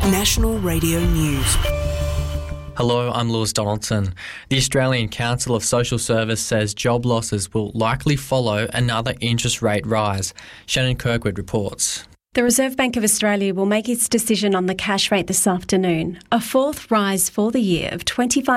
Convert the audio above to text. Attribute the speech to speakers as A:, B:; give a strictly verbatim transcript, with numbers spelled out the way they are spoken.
A: National Radio News.
B: Hello, I'm Lewis Donaldson. The Australian Council of Social Service says job losses will likely follow another interest rate rise. Shannon Kirkwood reports.
C: The Reserve Bank of Australia will make its decision on the cash rate this afternoon, a fourth rise for the year of twenty-five